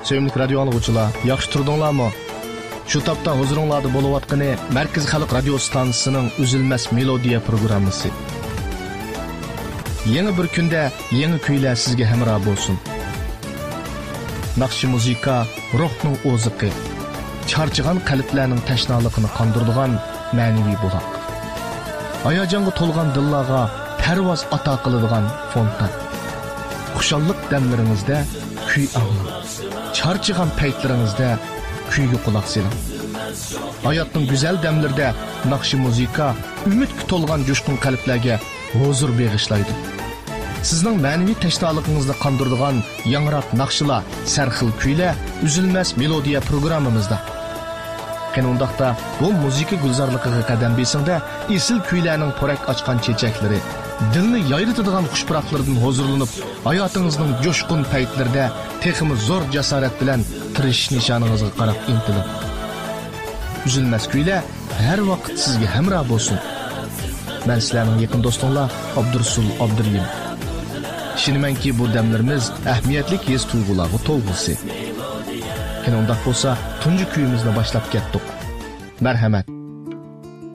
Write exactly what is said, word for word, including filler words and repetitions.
Sevimli radio anlıqçılar, yaxşı turdunlarmı? Şu tapda huzuringlarda bo'layotgani Markaz Xalq radio stansiyasining Uzilmas melodiya programmasi. Yangi bir kunda yangi kuylar sizga hamroh bo'lsin. Naqshi muzika ruhning o'ziqi, charchigan qalblarning tashnaligini qondiradigan ma'naviy buloq. Hayajonga to'lgan dillarga parvoz ato qiladigan fontan. Xushallik damlaringizda kuy anglang. Charchigan paytlaringizda kuyga quloq soling. Hayotning go'zal damlarida naqshi muzika umidga to'lgan jo'shqin qalblarga huzur bag'ishlaydi. Sizning ma'naviy tashnoligingizni qondiradigan yangroq naqshlar, sarxil kuylar Uzilmas melodiya programmamizda. Qanundaqda bu muzika gulzorligiga qadam besingda esil kuylarning porak ochgan chechaklari, dilni yayritadigan xushpuroqlardan huzurlanib, hayotingizning jo'shqin paytlarida texmi zo'r jasorat bilan tirishish nishoningizga qarab intiling. Uzilmas kuylar har vaqt sizga hamroh bo'lsin. Men sizlarning yaqin do'stinglar Abdursul Abduriyim. Ishonamanki bu damlarimiz ahamiyatli his tuyg'ularga to'lg'isi. Qanday bo'lsa, tunji kuyimizni boshlab ketdik. Marhamat.